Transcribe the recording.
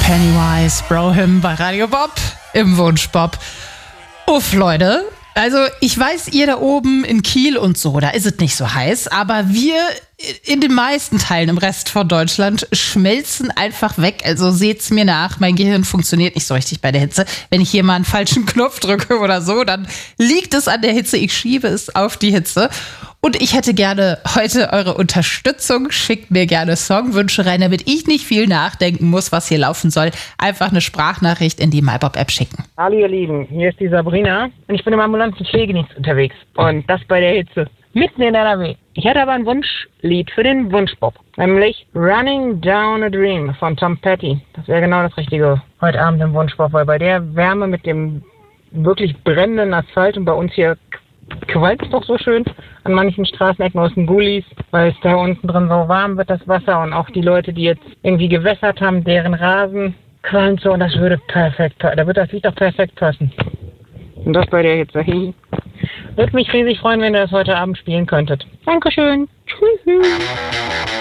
Pennywise, Bro Him bei Radio Bob im Wunsch Bob. Uff, Leute. Also ich weiß, ihr da oben in Kiel und so, da ist es nicht so heiß, aber wir in den meisten Teilen im Rest von Deutschland schmelzen einfach weg. Also seht's mir nach, mein Gehirn funktioniert nicht so richtig bei der Hitze. Wenn ich hier mal einen falschen Knopf drücke oder so, dann liegt es an der Hitze. Ich schiebe es auf die Hitze. Und ich hätte gerne heute eure Unterstützung. Schickt mir gerne Songwünsche rein, damit ich nicht viel nachdenken muss, was hier laufen soll. Einfach eine Sprachnachricht in die MyBob-App schicken. Hallo ihr Lieben, hier ist die Sabrina und ich bin im ambulanten Pflegedienst unterwegs. Und das bei der Hitze. Mitten in NRW. Ich hätte aber ein Wunschlied für den Wunschbob. Nämlich Running Down a Dream von Tom Petty. Das wäre genau das Richtige heute Abend im Wunschbob, weil bei der Wärme mit dem wirklich brennenden Asphalt und bei uns hier qualmt es doch so schön an manchen Straßenecken aus den Gullis, weil es da unten drin so warm wird, das Wasser, und auch die Leute, die jetzt irgendwie gewässert haben, deren Rasen qualmt so, und das würde perfekt, da wird das Lied doch perfekt passen. Und das bei der Hitze. Würde mich riesig freuen, wenn ihr das heute Abend spielen könntet. Dankeschön. Tschüss.